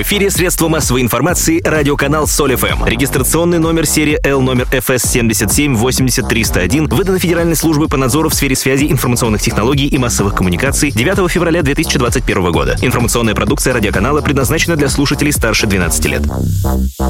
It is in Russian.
В эфире средства массовой информации радиоканал Соль ФМ. Регистрационный номер серии L номер ФС 77-80-301 выдан Федеральной службой по надзору в сфере связи, информационных технологий и массовых коммуникаций 9 февраля 2021 года. Информационная продукция радиоканала предназначена для слушателей старше 12 лет.